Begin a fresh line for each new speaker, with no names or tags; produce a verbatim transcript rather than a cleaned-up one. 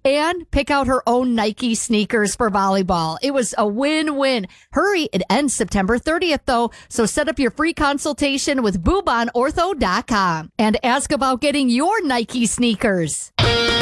and pick out her own Nike sneakers for volleyball. It was a win-win. Hurry, it ends September thirtieth, though, so set up your free consultation with boobon ortho dot com and ask about getting your Nike sneakers.